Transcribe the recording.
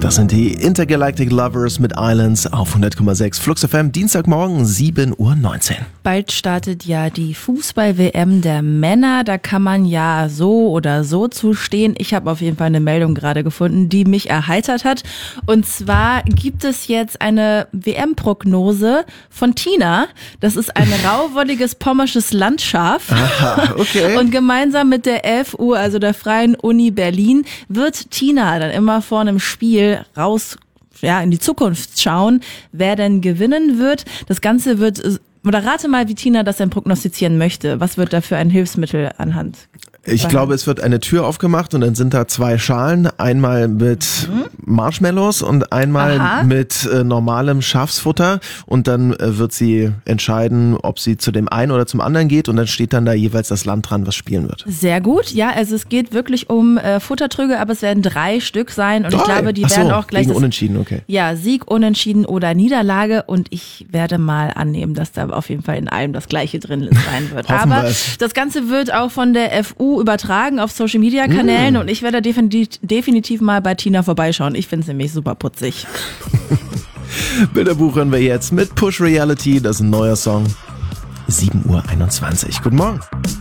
Das sind die Intergalactic Lovers mit Islands auf 100,6 Flux FM, Dienstagmorgen 7:19 Uhr. Bald startet ja die Fußball-WM der Männer. Da kann man ja so oder so zustehen. Ich habe auf jeden Fall eine Meldung gerade gefunden, die mich erheitert hat. Und zwar gibt es jetzt eine WM-Prognose von Tina. Das ist ein rauwolliges pommersches Landschaf. Aha, okay. Und gemeinsam mit der FU, also der Freien Uni Berlin, wird Tina dann immer vor einem Spiel raus, in die Zukunft schauen, wer denn gewinnen wird. Das Ganze wird, oder rate mal, wie Tina das denn prognostizieren möchte. Was wird da für ein Hilfsmittel anhand? Ich glaube, es wird eine Tür aufgemacht und dann sind da zwei Schalen, einmal mit Marshmallows und einmal mit normalem Schafsfutter, und dann wird sie entscheiden, ob sie zu dem einen oder zum anderen geht, und dann steht dann da jeweils das Land dran, was spielen wird. Sehr gut, ja, also es geht wirklich um Futtertröge, aber es werden 3 Stück sein, und ich glaube, die werden auch gleich Unentschieden, okay. Ja, Sieg, Unentschieden oder Niederlage, und ich werde mal annehmen, dass da auf jeden Fall in allem das Gleiche drin sein wird. Aber das Ganze wird auch von der FU übertragen auf Social Media Kanälen, und ich werde definitiv mal bei Tina vorbeischauen. Ich finde es nämlich super putzig. Bilderbuch hören wir jetzt mit Push Reality, das ist ein neuer Song. 7:21 Uhr. Guten Morgen.